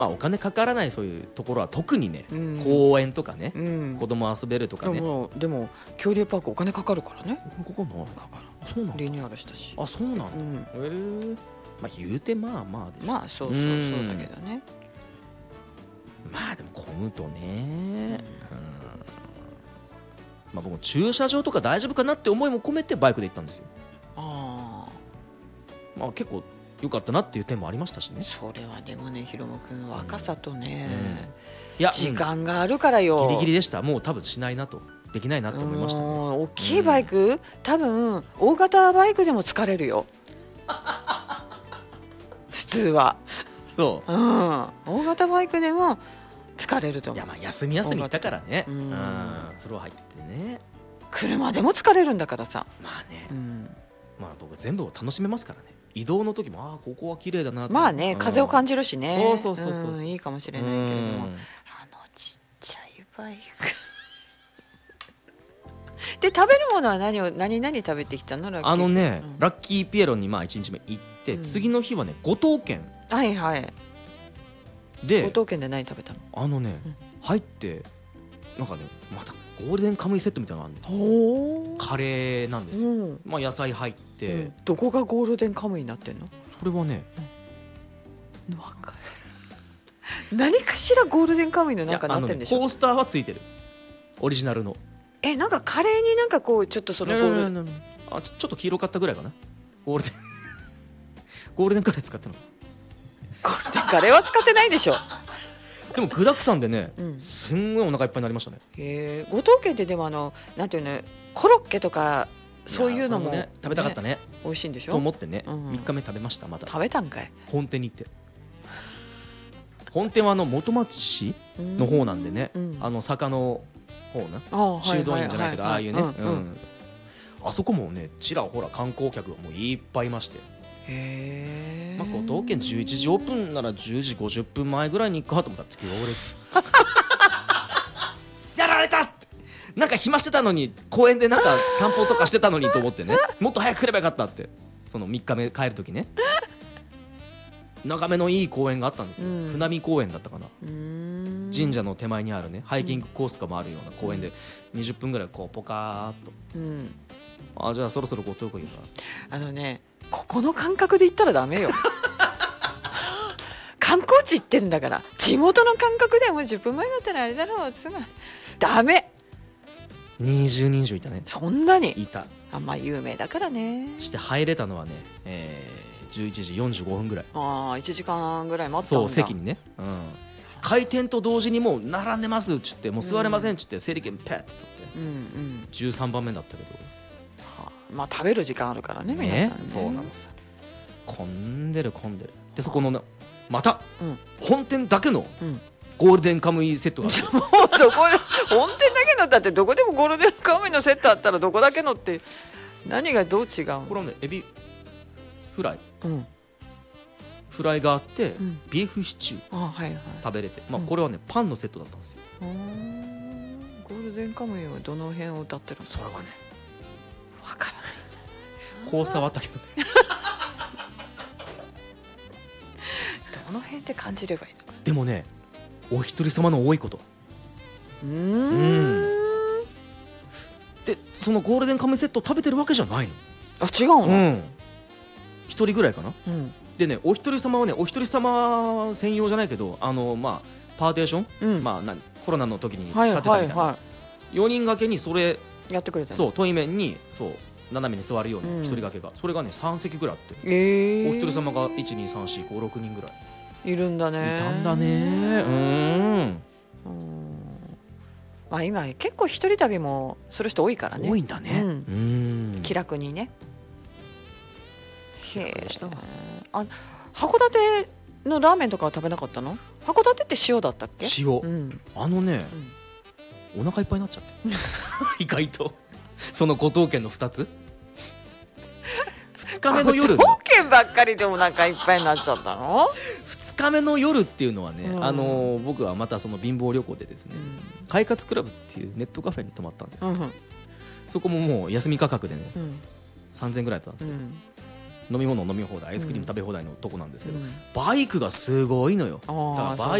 まあ、お金かからないそういうところは特にね、 うん、 公園とかね、 うん、 子供遊べるとかね。 でも恐竜パークお金かかるからね。 ここのかかる。 そうなんだ。 リニューアルしたし。 あ、そうなんだ、 うん、 まあ言うてまあまあでしょ。 まあそうだけどね。 まあでも混むとね、まあ僕も駐車場とか大丈夫かなって思いも込めてバイクで行ったんですよ。 ああ、まあ結構良かったなっていう点もありましたしね。 それはでもね、ひろむくん若さとね、 いや時間があるからよ。 ギリギリでした。もう多分しないなと、できないなと思いましたね。 大きいバイク、多分大型バイクでも疲れるよ普通は。 そう、 大型バイクでも疲れると思う。 いやまあ休み行ったからね、風呂入ってね。 車でも疲れるんだからさ。 まあね、まあ僕全部を楽しめますからね。移動の時もここは綺麗だなと。 まあね、風を感じるしね。 そういいかもしれないけれども、ちっちゃいバイクで食べるものは何食べてきたの？ラッキーラッキーピエロにまあ1日目行って、次の日はね五島県で、 五島県で何食べたの？ 入ってなんかね、またゴールデンカムイセットみたいなのがあるの。カレーなんですよ。まあ野菜入って、 どこがゴールデンカムイになってんの？ それはね、 分かる何かしらゴールデンカムイのなんかなってんでしょ。 コースターはついてる、オリジナルの。 なんかカレーになんかこうちょっとそのゴールデン、 ちょっと黄色かったぐらいかな。ゴールデンカレー使ったの。 ゴールデンカレーは使ってないでしょでも具だくさんでね、すんごいお腹いっぱいになりましたね。 五島県ってでもなんていうの、コロッケとかそういうのもね、食べたかったね。 美味しいんでしょと思ってね、3日目食べました。また食べたんかい。 本店に行って。本店は元町の方なんでね、坂の方な、修道院じゃないけどああいうね、あそこもねちらほら観光客がもういっぱいいまして、まあ、五島県11時オープンなら10時50分前ぐらいに行くかと思ったら行列やられたって、なんか暇してたのに、公園でなんか散歩とかしてたのにと思ってね、もっと早く来ればよかったって。その3日目帰る時ね、眺めのいい公園があったんですよ。船見公園だったかな。神社の手前にあるね、ハイキングコースとかもあるような公園で20分ぐらいこうポカーっと、じゃあそろそろごとこいいか。 ここの感覚で行ったらダメよ観光地行ってんだから、地元の感覚でもう10分前だったらあれだろう、すぐダメ。 20人以上いたね。 そんなにいた。 まあ有名だからね。 して入れたのはね、11時45分ぐらい。 1時間ぐらい待ったんだ。 そう、席にね、開店と同時にもう並んでますっつって、もう座れませんっつって整理券ペッと取って、13番目だったけど、 まあ食べる時間あるからね、皆さんね。 そうなのさ、混んでるで、そこのまた本店だけのゴールデンカムイセットがあってもうそこで本店だけのだって、どこでもゴールデンカムイのセットあったらどこだけのって何がどう違うの？ これはね、エビフライ、フライがあって、ビーフシチュー食べれて、まあこれはねパンのセットだったんですよ。 ゴールデンカムイはどの辺を歌ってるの？ それはね分からない。 コースターはあったけどねどの辺で感じればいいのか。 でもね、お一人様の多いこと。で、そのゴールデンカムイセット食べてるわけじゃないの。 違うの？ 一人ぐらいかな。でね、お一人様はね、お一人様専用じゃないけど、まあパーテーション、まあコロナの時に立てたみたいな、4人掛けにそれやってくれた。 そう、対面にそう斜めに座るような一人掛けが、それがね3席ぐらいあって、お一人様が12345人ぐらいいるんだね。 いたんだね。 まあ今結構一人旅もする人多いからね。 多いんだね。 気楽にね。 へえ。 函館のラーメンとかは食べなかったの？函館って塩だったっけ？ 塩。お腹いっぱいになっちゃって意外とその五島県の2つ2日目の夜、 五島県ばっかりでお腹いっぱいになっちゃったの ？2日目の夜っていうのはね、僕はまたその貧乏旅行でですね、快活クラブっていうネットカフェに泊まったんですけど、そこももう休み価格でね、3000円ぐらいだったんですけど、 飲み物飲み放題アイスクリーム食べ放題のとこなんですけど、 うんバイクがすごいのよ。だあーからバ